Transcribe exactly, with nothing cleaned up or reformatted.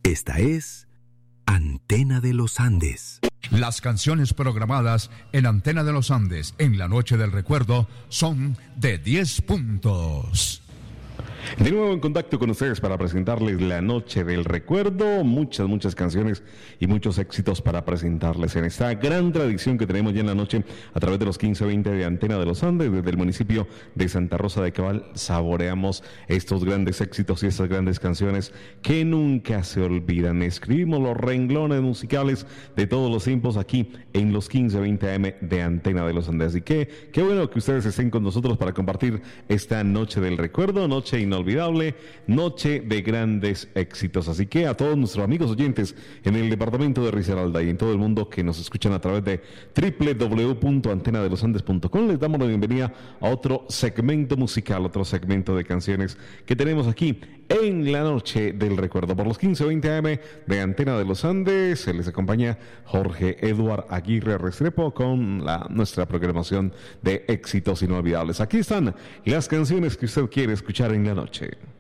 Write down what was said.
Esta es Antena de los Andes. Las canciones programadas en Antena de los Andes en la Noche del Recuerdo son de diez puntos. De nuevo en contacto con ustedes para presentarles la Noche del Recuerdo, muchas, muchas canciones y muchos éxitos para presentarles en esta gran tradición que tenemos ya en la noche a través de los quince veinte de Antena de los Andes. Desde el municipio de Santa Rosa de Cabal saboreamos estos grandes éxitos y estas grandes canciones que nunca se olvidan. Escribimos los renglones musicales de todos los tiempos aquí en los quince veinte A M de Antena de los Andes. Así que qué bueno que ustedes estén con nosotros para compartir esta Noche del Recuerdo, noche inolvidable, noche de grandes éxitos. Así que a todos nuestros amigos oyentes en el departamento de Risaralda y en todo el mundo que nos escuchan a través de doble u doble u doble u punto antena de los andes punto com, les damos la bienvenida a otro segmento musical, otro segmento de canciones que tenemos aquí en la Noche del Recuerdo. Por los quince veinte A M de Antena de los Andes se les acompaña Jorge Eduard Aguirre Restrepo con la, nuestra programación de éxitos inolvidables. Aquí están las canciones que usted quiere escuchar en la noche.